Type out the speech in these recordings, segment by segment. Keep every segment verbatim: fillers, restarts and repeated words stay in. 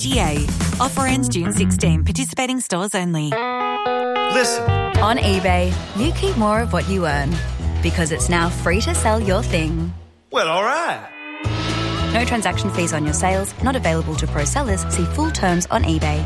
G A. Offer ends June sixteenth. Participating stores only. Listen. On eBay, you keep more of what you earn because it's now free to sell your thing. Well, all right. No transaction fees on your sales, not available to pro sellers. See full terms on eBay.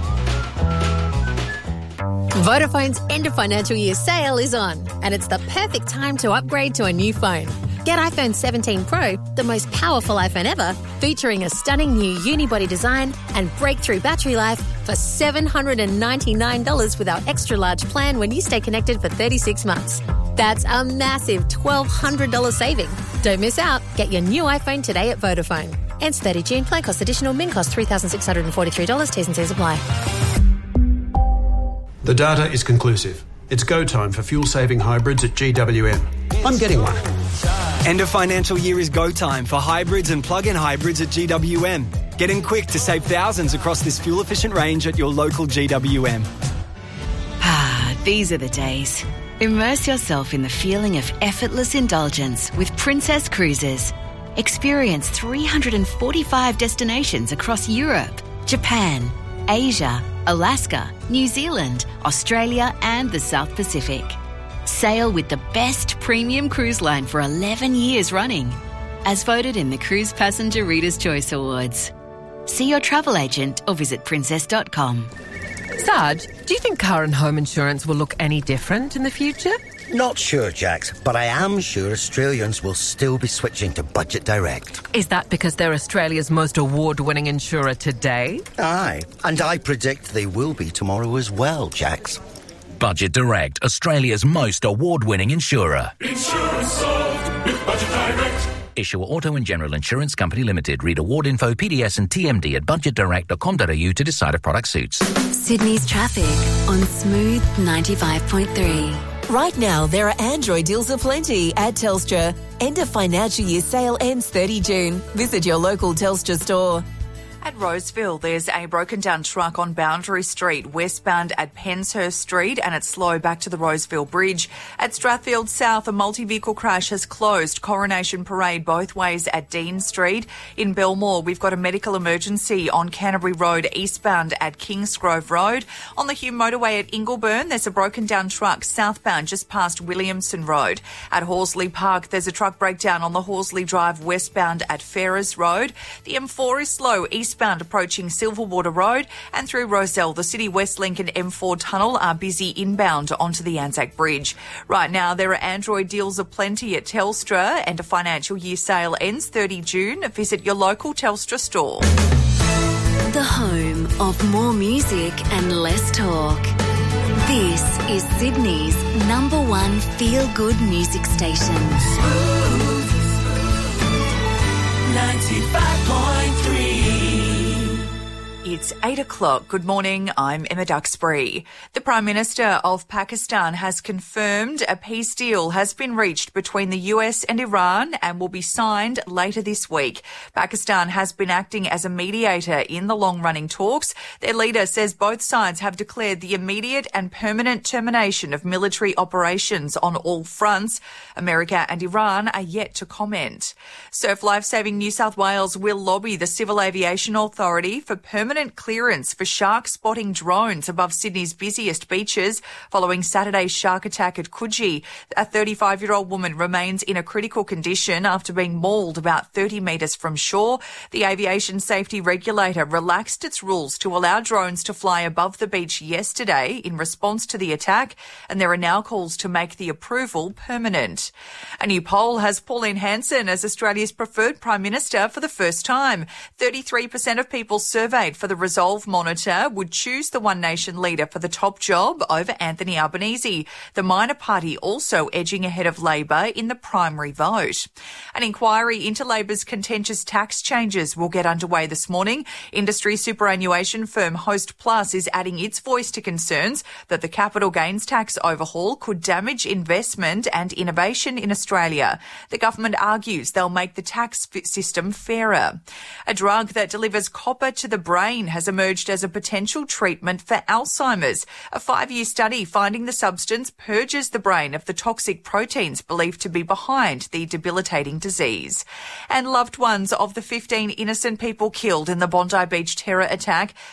Vodafone's end of financial year sale is on, and it's the perfect time to upgrade to a new phone. Get iPhone seventeen Pro, the most powerful iPhone ever, featuring a stunning new unibody design and breakthrough battery life for seven hundred ninety-nine dollars with our extra large plan when you stay connected for thirty-six months. That's a massive twelve hundred dollars saving. Don't miss out. Get your new iPhone today at Vodafone. Ends thirtieth of June. Plan cost additional. Min cost three thousand six hundred forty-three dollars. T's and C's apply. The data is conclusive. It's go time for fuel-saving hybrids at G W M. I'm getting one. End of financial year is go time for hybrids and plug-in hybrids at G W M. Get in quick to save thousands across this fuel-efficient range at your local G W M. Ah, these are the days. Immerse yourself in the feeling of effortless indulgence with Princess Cruises. Experience three hundred forty-five destinations across Europe, Japan, Asia, Alaska, New Zealand, Australia and the South Pacific. Sail with the best premium cruise line for eleven years running, as voted in the Cruise Passenger Reader's Choice Awards. See your travel agent or visit princess dot com. Sarge, do you think car and home insurance will look any different in the future? Not sure, Jax, but I am sure Australians will still be switching to Budget Direct. Is that because they're Australia's most award-winning insurer today? Aye, and I predict they will be tomorrow as well, Jax. Budget Direct, Australia's most award-winning insurer. Insurance solved with Budget Direct. Issuer Auto and General Insurance Company Limited. Read award info, P D S and T M D at budget direct dot com dot a u to decide if product suits. Sydney's traffic on Smooth ninety-five point three. Right now, there are Android deals aplenty at Telstra. End of financial year sale ends thirtieth of June. Visit your local Telstra store. At Roseville, there's a broken down truck on Boundary Street, westbound at Penshurst Street, and it's slow back to the Roseville Bridge. At Strathfield South, a multi-vehicle crash has closed Coronation Parade both ways at Dean Street. In Belmore, we've got a medical emergency on Canterbury Road, eastbound at Kingsgrove Road. On the Hume Motorway at Ingleburn, there's a broken down truck southbound just past Williamson Road. At Horsley Park, there's a truck breakdown on the Horsley Drive westbound at Ferrers Road. The M four is slow eastbound approaching Silverwater Road, and through Rozelle, the City West Link and M four tunnel are busy inbound onto the Anzac Bridge. Right now, there are Android deals aplenty at Telstra, and a financial year sale ends thirtieth of June. Visit your local Telstra store. The home of more music and less talk. This is Sydney's number one feel-good music station. Smooth ninety-five point three. It's eight o'clock. Good morning. I'm Emma Duxbury. The Prime Minister of Pakistan has confirmed a peace deal has been reached between the U S and Iran and will be signed later this week. Pakistan has been acting as a mediator in the long-running talks. Their leader says both sides have declared the immediate and permanent termination of military operations on all fronts. America and Iran are yet to comment. Surf Lifesaving New South Wales will lobby the Civil Aviation Authority for permanent clearance for shark spotting drones above Sydney's busiest beaches following Saturday's shark attack at Coogee. A thirty-five-year-old woman remains in a critical condition after being mauled about thirty metres from shore. The aviation safety regulator relaxed its rules to allow drones to fly above the beach yesterday in response to the attack, and there are now calls to make the approval permanent. A new poll has Pauline Hanson as Australia's preferred Prime Minister for the first time. thirty-three percent of people surveyed for the Resolve Monitor would choose the One Nation leader for the top job over Anthony Albanese. The minor party also edging ahead of Labor in the primary vote. An inquiry into Labor's contentious tax changes will get underway this morning. Industry superannuation firm Host Plus is adding its voice to concerns that the capital gains tax overhaul could damage investment and innovation in Australia. The government argues they'll make the tax system fairer. A drug that delivers copper to the brain cocaine has emerged as a potential treatment for Alzheimer's. A five-year study finding the substance purges the brain of the toxic proteins believed to be behind the debilitating disease. And loved ones of the fifteen innocent people killed in the Bondi Beach terror attack